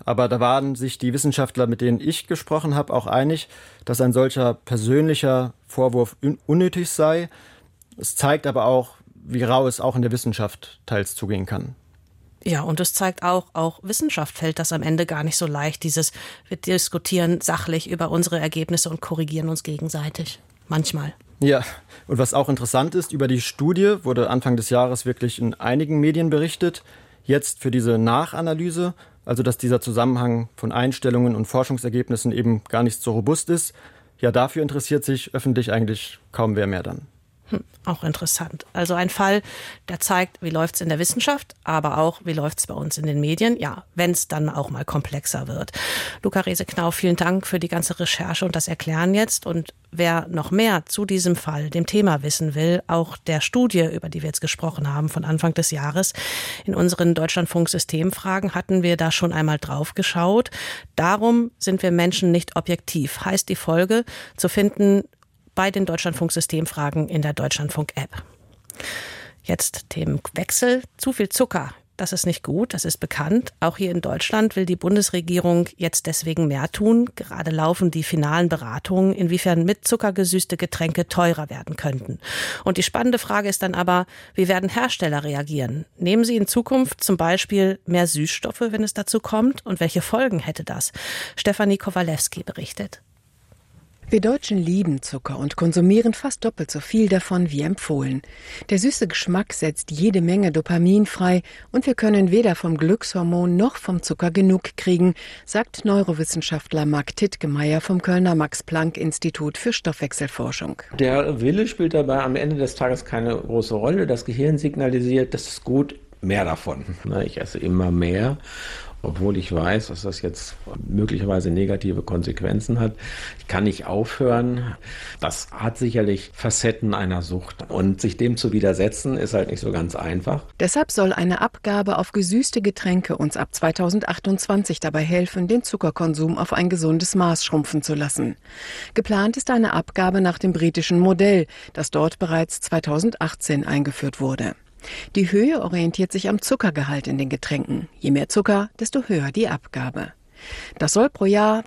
Aber da waren sich die Wissenschaftler, mit denen ich gesprochen habe, auch einig, dass ein solcher persönlicher Vorwurf unnötig sei. Es zeigt aber auch, wie rau es auch in der Wissenschaft teils zugehen kann. Ja, und es zeigt auch Wissenschaft fällt das am Ende gar nicht so leicht, wir diskutieren sachlich über unsere Ergebnisse und korrigieren uns gegenseitig. Manchmal. Ja, und was auch interessant ist, über die Studie wurde Anfang des Jahres wirklich in einigen Medien berichtet. Jetzt für diese Nachanalyse, also dass dieser Zusammenhang von Einstellungen und Forschungsergebnissen eben gar nicht so robust ist, ja, dafür interessiert sich öffentlich eigentlich kaum wer mehr dann. Auch interessant. Also ein Fall, der zeigt, wie läuft es in der Wissenschaft, aber auch, wie läuft es bei uns in den Medien. Ja, wenn es dann auch mal komplexer wird. Luca Reese-Knauf, vielen Dank für die ganze Recherche und das Erklären jetzt. Und wer noch mehr zu diesem Fall, dem Thema wissen will, auch der Studie, über die wir jetzt gesprochen haben, von Anfang des Jahres, in unseren Deutschlandfunk-Systemfragen hatten wir da schon einmal drauf geschaut. Darum sind wir Menschen nicht objektiv, heißt die Folge, zu finden bei den Deutschlandfunk-Systemfragen in der Deutschlandfunk-App. Jetzt Themenwechsel. Zu viel Zucker, das ist nicht gut, das ist bekannt. Auch hier in Deutschland will die Bundesregierung jetzt deswegen mehr tun. Gerade laufen die finalen Beratungen, inwiefern mit Zucker gesüßte Getränke teurer werden könnten. Und die spannende Frage ist dann aber, wie werden Hersteller reagieren? Nehmen sie in Zukunft zum Beispiel mehr Süßstoffe, wenn es dazu kommt? Und welche Folgen hätte das? Stefanie Kowalewski berichtet. Wir Deutschen lieben Zucker und konsumieren fast doppelt so viel davon wie empfohlen. Der süße Geschmack setzt jede Menge Dopamin frei und wir können weder vom Glückshormon noch vom Zucker genug kriegen, sagt Neurowissenschaftler Marc Tittgemeier vom Kölner Max-Planck-Institut für Stoffwechselforschung. Der Wille spielt dabei am Ende des Tages keine große Rolle. Das Gehirn signalisiert, das ist gut, mehr davon. Ich esse immer mehr. Obwohl ich weiß, dass das jetzt möglicherweise negative Konsequenzen hat. Ich kann nicht aufhören. Das hat sicherlich Facetten einer Sucht. Und sich dem zu widersetzen, ist halt nicht so ganz einfach. Deshalb soll eine Abgabe auf gesüßte Getränke uns ab 2028 dabei helfen, den Zuckerkonsum auf ein gesundes Maß schrumpfen zu lassen. Geplant ist eine Abgabe nach dem britischen Modell, das dort bereits 2018 eingeführt wurde. Die Höhe orientiert sich am Zuckergehalt in den Getränken. Je mehr Zucker, desto höher die Abgabe. Das soll pro Jahr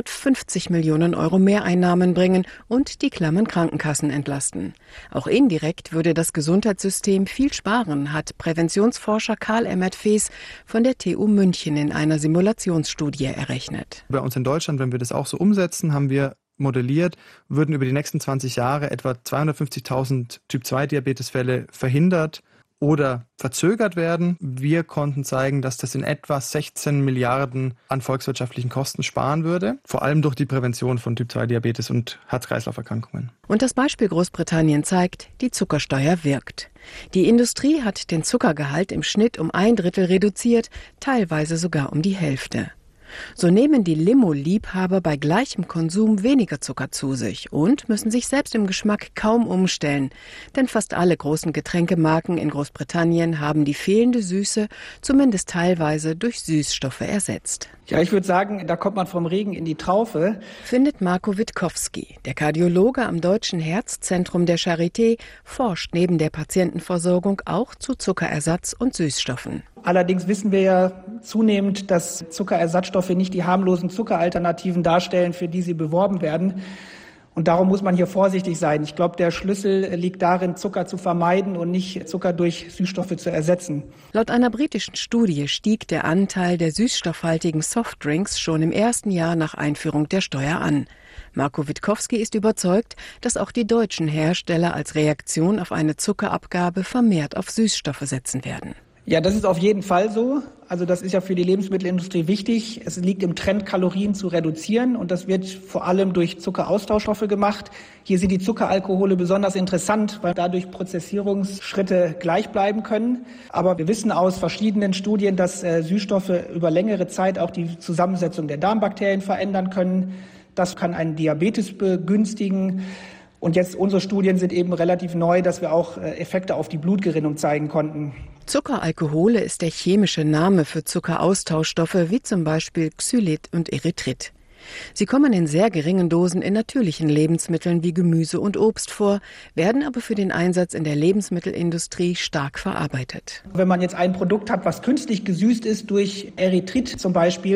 450 Millionen Euro Mehreinnahmen bringen und die klammen Krankenkassen entlasten. Auch indirekt würde das Gesundheitssystem viel sparen, hat Präventionsforscher Karl Emmert-Fees von der TU München in einer Simulationsstudie errechnet. Bei uns in Deutschland, wenn wir das auch so umsetzen, haben wir modelliert, würden über die nächsten 20 Jahre etwa 250.000 Typ-2-Diabetesfälle verhindert oder verzögert werden. Wir konnten zeigen, dass das in etwa 16 Milliarden an volkswirtschaftlichen Kosten sparen würde, vor allem durch die Prävention von Typ-2-Diabetes und Herz-Kreislauf-Erkrankungen. Und das Beispiel Großbritannien zeigt, die Zuckersteuer wirkt. Die Industrie hat den Zuckergehalt im Schnitt um 1/3 reduziert, teilweise sogar um die Hälfte. So nehmen die Limo-Liebhaber bei gleichem Konsum weniger Zucker zu sich und müssen sich selbst im Geschmack kaum umstellen. Denn fast alle großen Getränkemarken in Großbritannien haben die fehlende Süße zumindest teilweise durch Süßstoffe ersetzt. Ja, ich würde sagen, da kommt man vom Regen in die Traufe, findet Marco Witkowski. Der Kardiologe am Deutschen Herzzentrum der Charité forscht neben der Patientenversorgung auch zu Zuckerersatz und Süßstoffen. Allerdings wissen wir ja zunehmend, dass Zuckerersatzstoffe nicht die harmlosen Zuckeralternativen darstellen, für die sie beworben werden. Und darum muss man hier vorsichtig sein. Ich glaube, der Schlüssel liegt darin, Zucker zu vermeiden und nicht Zucker durch Süßstoffe zu ersetzen. Laut einer britischen Studie stieg der Anteil der süßstoffhaltigen Softdrinks schon im ersten Jahr nach Einführung der Steuer an. Marco Witkowski ist überzeugt, dass auch die deutschen Hersteller als Reaktion auf eine Zuckerabgabe vermehrt auf Süßstoffe setzen werden. Ja, das ist auf jeden Fall so. Also das ist ja für die Lebensmittelindustrie wichtig. Es liegt im Trend, Kalorien zu reduzieren und das wird vor allem durch Zuckeraustauschstoffe gemacht. Hier sind die Zuckeralkohole besonders interessant, weil dadurch Prozessierungsschritte gleich bleiben können. Aber wir wissen aus verschiedenen Studien, dass Süßstoffe über längere Zeit auch die Zusammensetzung der Darmbakterien verändern können. Das kann einen Diabetes begünstigen. Und jetzt unsere Studien sind eben relativ neu, dass wir auch Effekte auf die Blutgerinnung zeigen konnten. Zuckeralkohole ist der chemische Name für Zuckeraustauschstoffe wie zum Beispiel Xylit und Erythrit. Sie kommen in sehr geringen Dosen in natürlichen Lebensmitteln wie Gemüse und Obst vor, werden aber für den Einsatz in der Lebensmittelindustrie stark verarbeitet. Wenn man jetzt ein Produkt hat, was künstlich gesüßt ist durch Erythrit zum Beispiel,